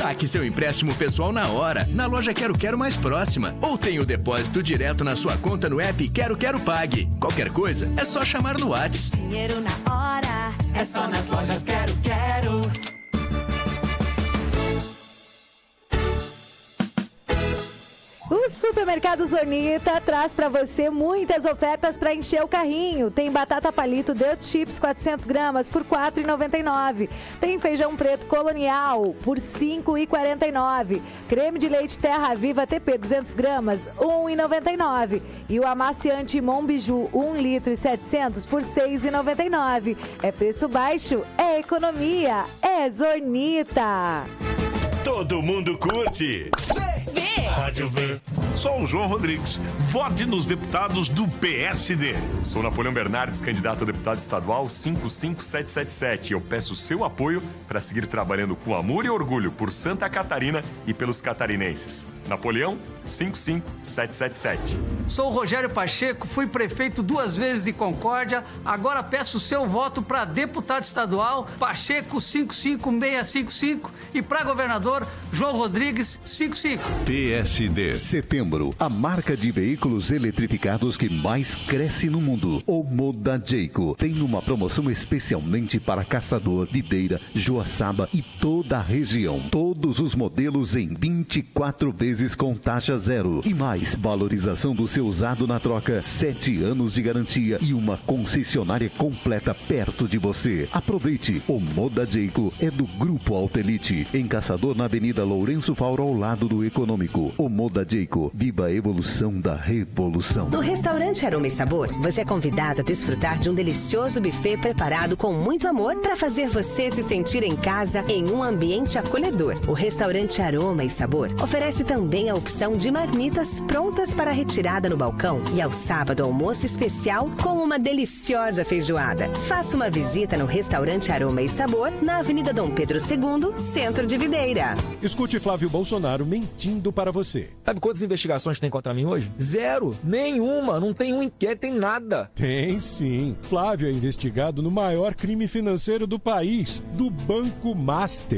Saque seu empréstimo pessoal na hora, na loja Quero Quero mais próxima. Ou tenha o depósito direto na sua conta no app Quero Quero Pague. Qualquer coisa, é só chamar no WhatsApp. Dinheiro na hora, é só nas lojas Quero Quero. O Supermercado Zornita traz para você muitas ofertas para encher o carrinho. Tem batata palito Deus Chips 400 gramas por R$ 4,99. Tem feijão preto colonial por R$ 5,49. Creme de leite Terra Viva TP 200 gramas, R$ 1,99. E o amaciante Monbiju 1 litro e 700 por R$ 6,99. É preço baixo, é economia, é Zornita. Todo mundo curte. Rádio V. Sou o João Rodrigues. Vote nos deputados do PSD. Sou Napoleão Bernardes, candidato a deputado estadual 55777. Eu peço seu apoio para seguir trabalhando com amor e orgulho por Santa Catarina e pelos catarinenses. Napoleão 55777. Sou o Rogério Pacheco, fui prefeito 2 vezes de Concórdia. Agora peço seu voto para deputado estadual Pacheco 55655 e para governador João Rodrigues 55. PSD. Setembro, a marca de veículos eletrificados que mais cresce no mundo. O Moda Jayco tem uma promoção especialmente para Caçador, Videira, Joaçaba e toda a região. Todos os modelos em 24 vezes com taxa zero. E mais, valorização do seu usado na troca, 7 anos de garantia e uma concessionária completa perto de você. Aproveite. O Moda Jayco é do Grupo Autelite, em Caçador, na Avenida Lourenço Fauro, ao lado do Econômico. O Moda Jayco, viva a evolução da revolução. No restaurante Aroma e Sabor, você é convidado a desfrutar de um delicioso buffet preparado com muito amor para fazer você se sentir em casa em um ambiente acolhedor. O restaurante Aroma e Sabor oferece também a opção de marmitas prontas para retirada no balcão e ao sábado almoço especial com uma deliciosa feijoada. Faça uma visita no restaurante Aroma e Sabor na Avenida Dom Pedro II, Centro de Videira. Escute Flávio Bolsonaro mentindo para você. Sabe quantas investigações tem contra mim hoje? 0. Nenhuma. Não tem um inquérito, tem nada. Tem sim. Flávio é investigado no maior crime financeiro do país, do Banco Master.